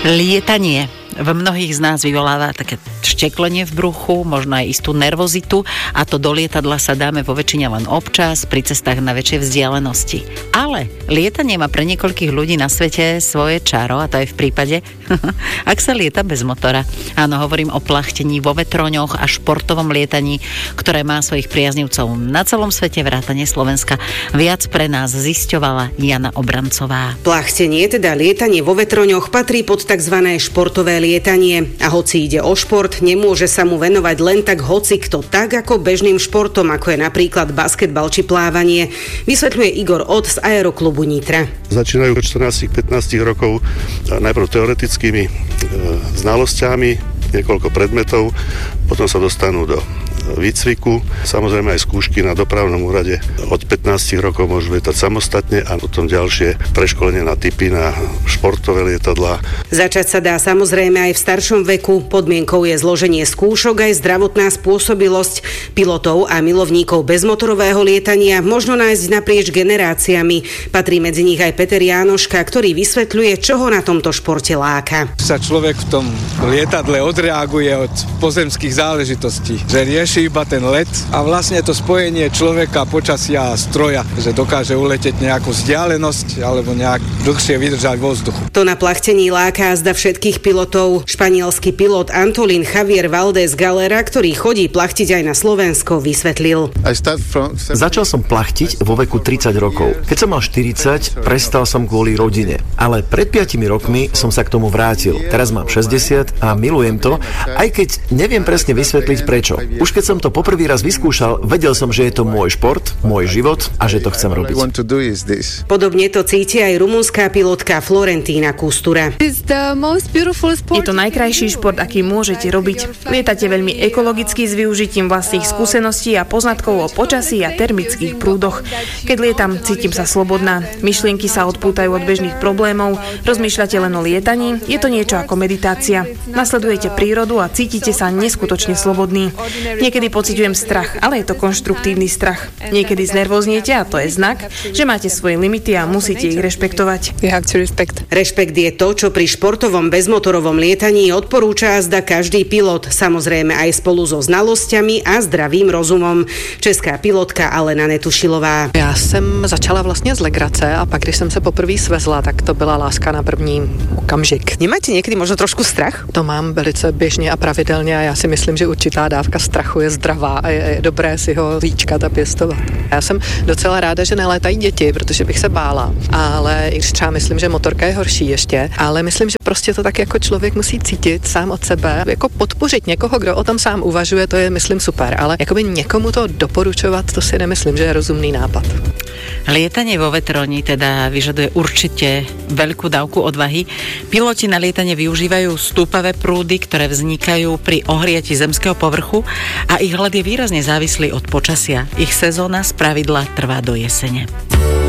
Lietanie v mnohých z nás vyvoláva také šteklenie v bruchu, možno aj istú nervozitu, a to do lietadla sa dáme vo väčšine len občas pri cestách na väčšie vzdialenosti. Ale lietanie má pre niekoľkých ľudí na svete svoje čaro, a to aj v prípade, ak sa lieta bez motora. Áno, hovorím o plachtení vo vetroňoch a športovom lietaní, ktoré má svojich priaznivcov na celom svete vrátane Slovenska. Viac pre nás zisťovala Jana Obrancová. Plachtenie, teda lietanie vo vetroňoch, patrí pod tzv. Športové lietanie. A hoci ide o šport, nemôže sa mu venovať len tak hocikto, tak ako bežným športom, ako je napríklad basketbal či plávanie, vysvetľuje Igor Ott z Aeroklubu Nitra. Začínajú od 14-15 rokov najprv teoretickými znalosťami, niekoľko predmetov, potom sa dostanú do výcviku, samozrejme aj skúšky na dopravnom úrade. Od 15 rokov môžu lietať samostatne a potom ďalšie preškolenie na typy na športové lietadlá. Začať sa dá samozrejme aj v staršom veku. Podmienkou je zloženie skúšok aj zdravotná spôsobilosť. Pilotov a milovníkov bezmotorového lietania možno nájsť naprieč generáciami. Patrí medzi nich aj Peter Jánoška, ktorý vysvetľuje, čo ho na tomto športe láka. Sa človek v tom lietadle odreaguje od pozemských záležitostí, že rieši iba ten let a vlastne to spojenie človeka, počasia a stroja, že dokáže uletieť nejakú vzdialenosť alebo nejak dlhšie vydržať vo vzduchu. To na plachtení láka azda všetkých pilotov. Španielský pilot Antolín Javier Valdés Galera, ktorý chodí plachtiť aj na Slovensko, vysvetlil. Začal som plachtiť vo veku 30 rokov. Keď som mal 40, prestal som kvôli rodine. Ale pred 5 rokmi som sa k tomu vrátil. Teraz mám 60 a milujem to, aj keď neviem presne vysvetliť prečo. Už keď som to poprvý raz vyskúšal, vedel som, že je to môj šport, môj život a že to chcem robiť. Podobne to cíti aj rumunská pilotka Florentína Kustura. Je to najkrajší šport, aký môžete robiť. Lietate veľmi ekologicky s využitím vlastných skúseností a poznatkov o počasí a termických prúdoch. Keď lietam, cítim sa slobodná. Myšlienky sa odpútajú od bežných problémov, rozmýšľate len o lietaní, je to niečo ako meditácia. Nasledujete prírodu a cítite sa neskutočne slobodný. Niekedy pociťujem strach, ale je to konštruktívny strach. Niekedy znervóznete a to je znak, že máte svoje limity a musíte ich rešpektovať. Rešpekt je to, čo pri športovom bezmotorovom lietaní odporúča azda každý pilot, samozrejme aj spolu so znalosťami a zdravým rozumom. Česká pilotka Alena Netušilová. Já jsem začala vlastně z legrace a pak, když jsem se poprvé svezla, tak to byla láska na první okamžik. Nemáte někdy možno trošku strach? To mám velice běžně a pravidelně a já si myslím, že určitá dávka strachu je zdravá a je dobré si ho zíčkat a pěstovat. Já jsem docela ráda, že nelétají děti, protože bych se bála, ale i když třeba myslím, že motorka je horší ještě, ale myslím, že prostě to tak jako člověk musí cítit sám od sebe, jako podpořit někoho, kdo o tom sám uvažuje, to je myslím super, ale jakoby někomu to doporučovat, to si nemyslím, že je rozumný nápad. Lietanie vo vetroni teda vyžaduje určite veľkú dávku odvahy. Piloti na lietanie využívajú stúpavé prúdy, ktoré vznikajú pri ohriati zemského povrchu a ich let je výrazne závislý od počasia. Ich sezóna spravidla trvá do jesene.